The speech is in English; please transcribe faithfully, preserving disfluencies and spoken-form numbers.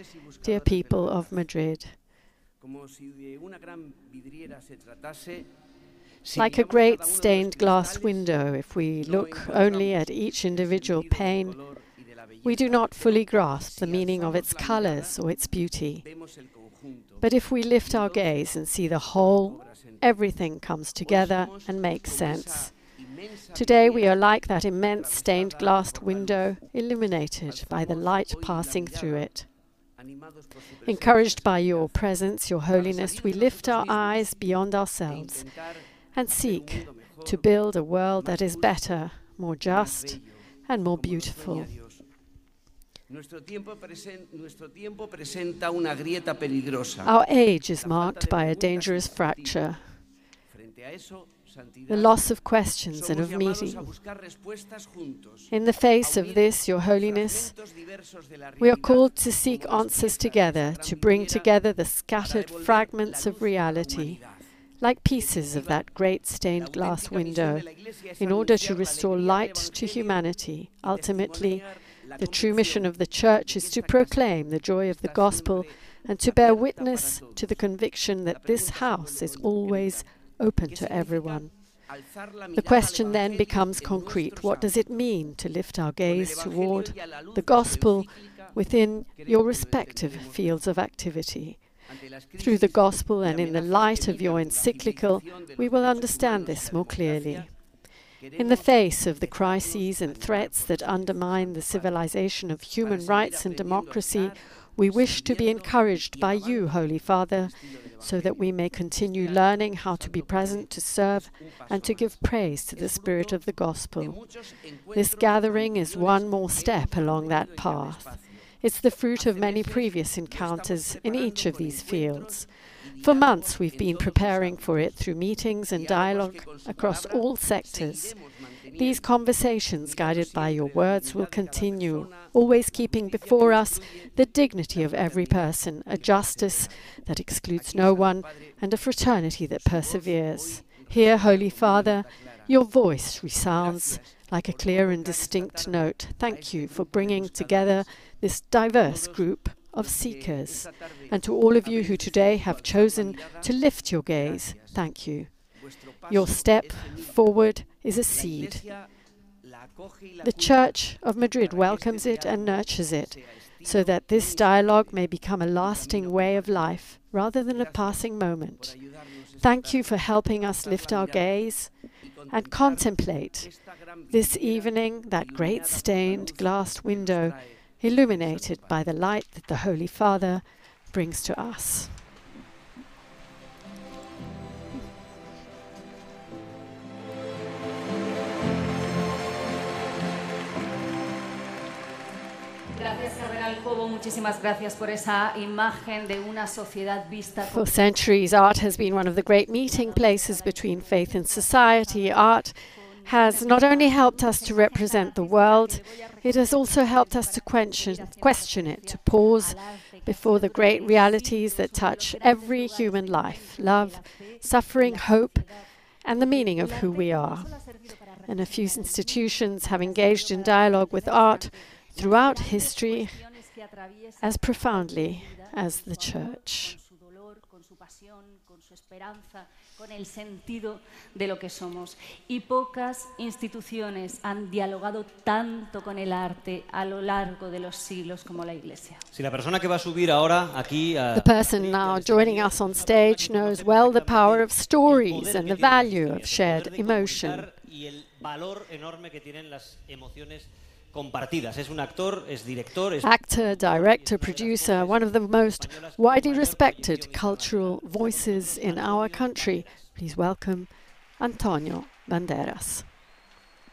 dear people of Madrid. Like a great stained glass window, if we look only at each individual pane, we do not fully grasp the meaning of its colors or its beauty. But if we lift our gaze and see the whole, everything comes together and makes sense. Today we are like that immense stained glass window, illuminated by the light passing through it. Encouraged by your presence, your holiness, we lift our eyes beyond ourselves and seek to build a world that is better, more just, and more beautiful. Our age is marked by a dangerous fracture, the loss of questions and of meaning. In the face of this, Your Holiness, we are called to seek answers together, to bring together the scattered fragments of reality, like pieces of that great stained glass window, in order to restore light to humanity. Ultimately, the true mission of the Church is to proclaim the joy of the gospel and to bear witness to the conviction that this house is always open to everyone. The question then becomes concrete. What does it mean to lift our gaze toward the gospel within your respective fields of activity? Through the gospel and in the light of your encyclical, we will understand this more clearly. In the face of the crises and threats that undermine the civilization of human rights and democracy, we wish to be encouraged by you, Holy Father, so that we may continue learning how to be present, to serve, and to give praise to the Spirit of the Gospel. This gathering is one more step along that path. It's the fruit of many previous encounters in each of these fields. For months we've been preparing for it through meetings and dialogue across all sectors. These conversations, guided by your words, will continue, always keeping before us the dignity of every person, a justice that excludes no one, and a fraternity that perseveres. Here, Holy Father, your voice resounds like a clear and distinct note. Thank you for bringing together this diverse group of seekers. And to all of you who today have chosen to lift your gaze, thank you. Your step forward is a seed. The Church of Madrid welcomes it and nurtures it, so that this dialogue may become a lasting way of life rather than a passing moment. Thank you for helping us lift our gaze and contemplate this evening that great stained glass window illuminated by the light that the Holy Father brings to us. For centuries, art has been one of the great meeting places between faith and society. Art has not only helped us to represent the world, it has also helped us to question, question it, to pause before the great realities that touch every human life: love, suffering, hope, and the meaning of who we are. And a few institutions have engaged in dialogue with art throughout history as profoundly as the Church. Con el sentido de lo que somos. Y pocas instituciones han dialogado tanto con el arte a lo largo de los siglos como la Iglesia. Si la persona que va a subir ahora aquí a The person now joining us on stage knows well the power of stories and the value of shared emotion. Y el valor enorme que tienen las emociones compartidas. Es un actor, es director, es actor, director, producer, one of the most widely respected cultural voices in our country. Please welcome Antonio Banderas.